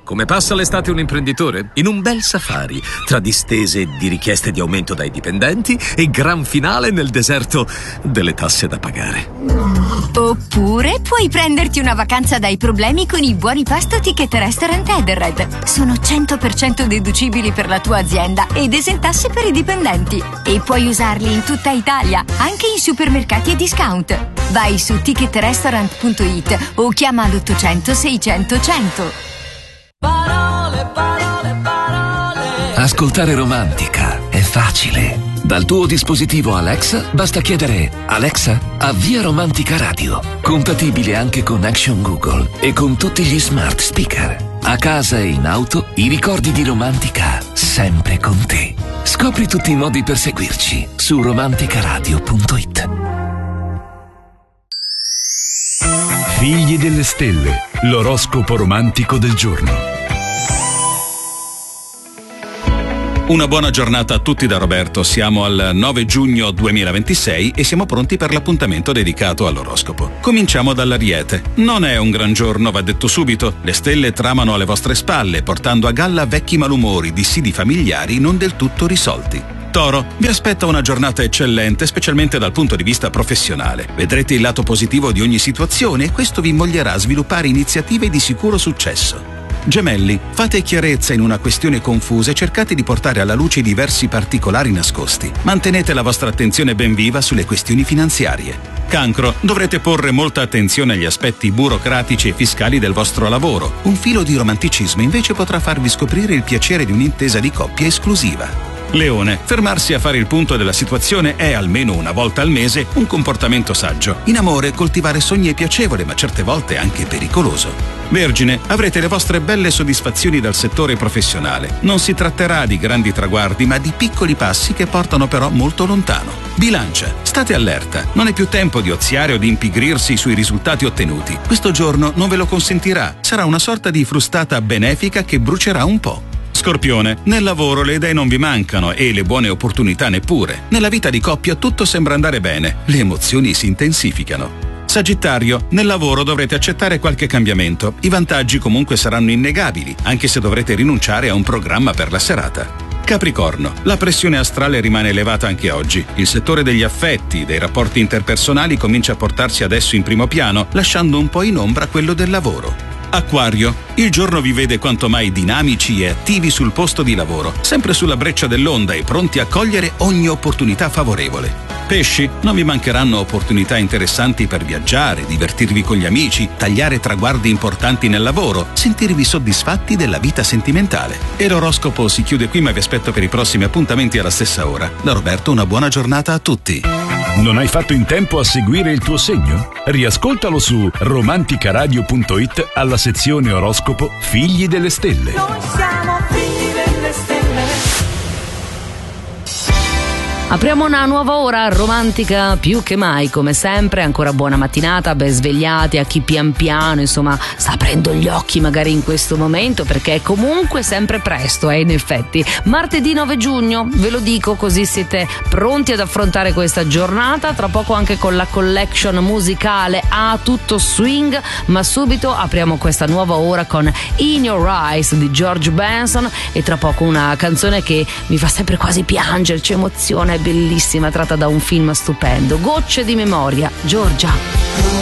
Come passa l'estate un imprenditore? In un bel safari, tra distese di richieste di aumento dai dipendenti e gran finale nel deserto delle tasse da pagare. Oppure puoi prenderti una vacanza dai problemi con i buoni pasto Ticket Restaurant Edenred. Sono 100% deducibili per la tua azienda ed esentasse per i dipendenti. E puoi usarli in tutta Italia, anche in supermercati e discount. Vai su ticketrestaurant.it o chiama l'800 600 100. Parole, parole, parole. Ascoltare Romantica è facile. Dal tuo dispositivo Alexa basta chiedere: Alexa, avvia Romantica Radio. Compatibile anche con Action Google e con tutti gli smart speaker. A casa e in auto, i ricordi di Romantica sempre con te. Scopri tutti i modi per seguirci su romanticaradio.it. Figli delle stelle, l'oroscopo romantico del giorno. Una buona giornata a tutti da Roberto. Siamo al 9 giugno 2026 e siamo pronti per l'appuntamento dedicato all'oroscopo. Cominciamo dall'Ariete. Non è un gran giorno, va detto subito. Le stelle tramano alle vostre spalle, portando a galla vecchi malumori, dissidi familiari non del tutto risolti. Toro, vi aspetta una giornata eccellente, specialmente dal punto di vista professionale. Vedrete il lato positivo di ogni situazione e questo vi invoglierà a sviluppare iniziative di sicuro successo. Gemelli, fate chiarezza in una questione confusa e cercate di portare alla luce i diversi particolari nascosti. Mantenete la vostra attenzione ben viva sulle questioni finanziarie. Cancro, dovrete porre molta attenzione agli aspetti burocratici e fiscali del vostro lavoro. Un filo di romanticismo invece potrà farvi scoprire il piacere di un'intesa di coppia esclusiva. Leone, fermarsi a fare il punto della situazione è, almeno una volta al mese, un comportamento saggio. In amore, coltivare sogni è piacevole, ma certe volte anche pericoloso. Vergine, avrete le vostre belle soddisfazioni dal settore professionale. Non si tratterà di grandi traguardi, ma di piccoli passi che portano però molto lontano. Bilancia, state allerta. Non è più tempo di oziare o di impigrirsi sui risultati ottenuti. Questo giorno non ve lo consentirà. Sarà una sorta di frustata benefica che brucerà un po'. Scorpione, nel lavoro le idee non vi mancano e le buone opportunità neppure. Nella vita di coppia tutto sembra andare bene, le emozioni si intensificano. Sagittario, nel lavoro dovrete accettare qualche cambiamento. I vantaggi comunque saranno innegabili, anche se dovrete rinunciare a un programma per la serata. Capricorno, la pressione astrale rimane elevata anche oggi. Il settore degli affetti, dei rapporti interpersonali comincia a portarsi adesso in primo piano, lasciando un po' in ombra quello del lavoro. Acquario, il giorno vi vede quanto mai dinamici e attivi sul posto di lavoro, sempre sulla breccia dell'onda e pronti a cogliere ogni opportunità favorevole. Pesci, non vi mancheranno opportunità interessanti per viaggiare, divertirvi con gli amici, tagliare traguardi importanti nel lavoro, sentirvi soddisfatti della vita sentimentale. E l'oroscopo si chiude qui, ma vi aspetto per i prossimi appuntamenti alla stessa ora. Da Roberto una buona giornata a tutti. Non hai fatto in tempo a seguire il tuo segno? Riascoltalo su romanticaradio.it alla sezione oroscopo Figli delle Stelle. Noi siamo figli delle stelle. Apriamo una nuova ora romantica più che mai, come sempre. Ancora buona mattinata, ben svegliati a chi pian piano insomma sta aprendo gli occhi magari in questo momento, perché è comunque sempre presto, in effetti. Martedì 9 giugno, ve lo dico così siete pronti ad affrontare questa giornata, tra poco anche con la collection musicale a tutto swing, ma subito apriamo questa nuova ora con In Your Eyes di George Benson e tra poco una canzone che mi fa sempre quasi piangerci, emozione, bellissima, tratta da un film stupendo, Gocce di memoria, Giorgia.